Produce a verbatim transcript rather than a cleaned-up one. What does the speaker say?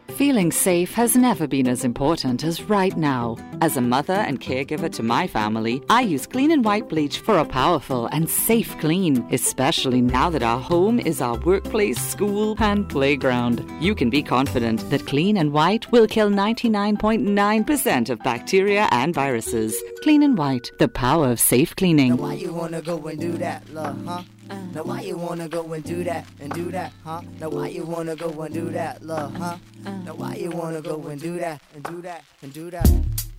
Feeling safe has never been as important as right now. As a mother and caregiver to my family, I use Clean and White bleach for a powerful and safe clean, especially now that our home is our workplace, school, and playground. You can be confident that Clean and White will kill ninety-nine point nine percent of bacteria and viruses. Clean and White, the power of safe cleaning. Now why you wanna go and do that, love, huh? Uh, now why you wanna go and do that and do that, huh? Now why you wanna go and do that, love, huh? Uh, now why you wanna go and do that and do that and do that?